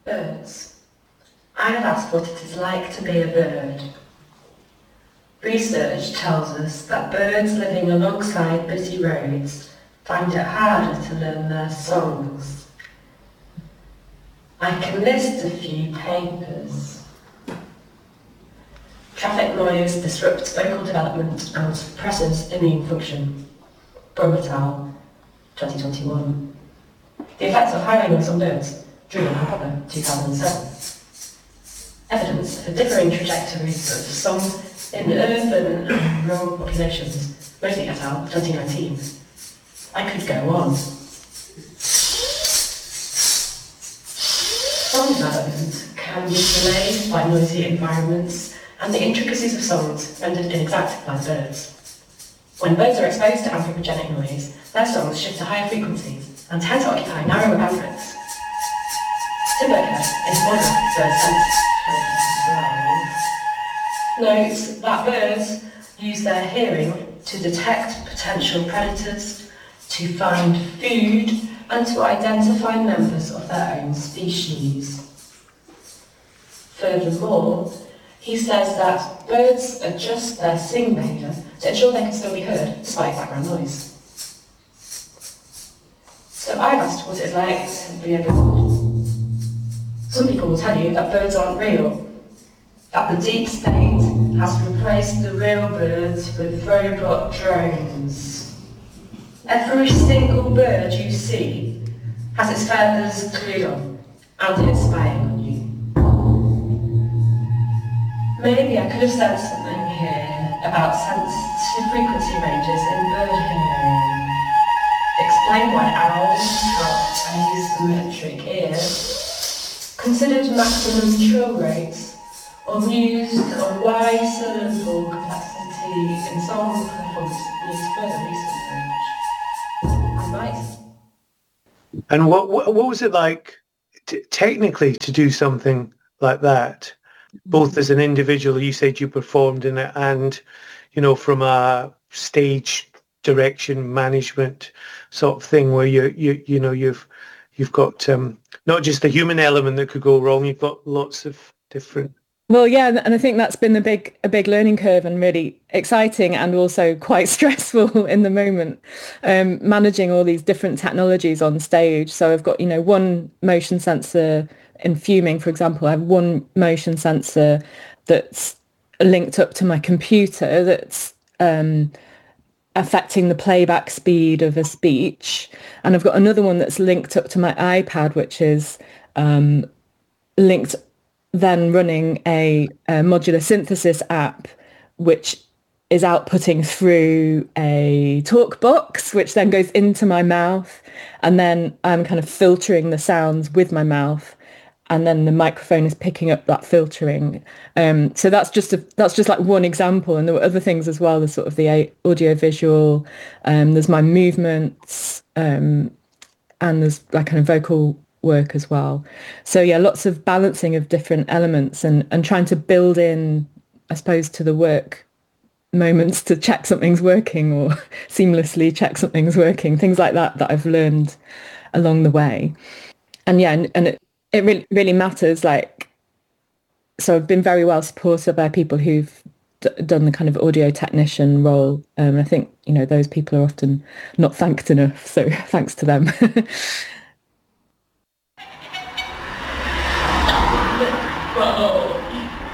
Birds. I have asked what it is like to be a bird. Research tells us that birds living alongside busy roads find it harder to learn their songs. I can list a few papers. Traffic noise disrupts vocal development and suppresses immune function. Brum et al., 2021. The effects of high noise on birds, Drew and Popper, 2007. Evidence for differing trajectories of song in urban and rural populations, Mosley et al., 2019. I could go on. Song development can be delayed by noisy environments and the intricacies of songs rendered inexact by the birds. When birds are exposed to anthropogenic noise, their songs shift to higher frequencies and tend to occupy narrower bandwidths. Tim Burkhead is one of bird sense notes that birds use their hearing to detect potential predators, to find food, and to identify members of their own species. Furthermore, he says that birds adjust their sing behaviour to ensure they can still be heard despite background noise. So I've asked what it's like to be a bird. Some people will tell you that birds aren't real, that the deep state has replaced the real birds with robot drones. Every single bird you see has its feathers glued on and it's spying on you. Maybe I could have said something here about sensitive frequency ranges in bird hearing. Explain why owls have asymmetric ears, considered maximum trill rates, or mused on why syllable complexity in song performance needs further research. I might. And what was it like technically to do something like that? Both as an individual, you said you performed in it, and from a stage direction management sort of thing where you've got not just the human element that could go wrong, you've got lots of different. Well, yeah, and I think that's been a big learning curve and really exciting and also quite stressful in the moment, managing all these different technologies on stage. So I've got, one motion sensor in fuming, for example. I have one motion sensor that's linked up to my computer that's affecting the playback speed of a speech. And I've got another one that's linked up to my iPad, which is linked then running a modular synthesis app, which is outputting through a talk box, which then goes into my mouth, and then I'm kind of filtering the sounds with my mouth, and then the microphone is picking up that filtering. So that's just like one example, and there were other things as well. There's sort of the audio visual, there's my movements, and there's like kind of vocal work as well. So yeah, lots of balancing of different elements and trying to build in, I suppose, to the work moments to check something's working or seamlessly check something's working, things like that I've learned along the way. And yeah, and it really, really matters. Like, so I've been very well supported by people who've done the kind of audio technician role. I think, those people are often not thanked enough. So thanks to them. Whoa.